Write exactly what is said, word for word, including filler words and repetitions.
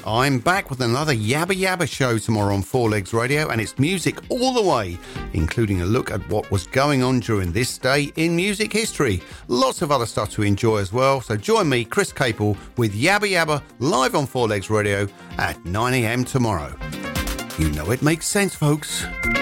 I'm back with another Yabba Yabba show tomorrow on Four Legs Radio, and it's music all the way, including a look at what was going on during this day in music history. Lots of other stuff to enjoy as well, so join me, Chris Capel, with Yabba Yabba live on Four Legs Radio at nine a.m. tomorrow. You know it makes sense, folks.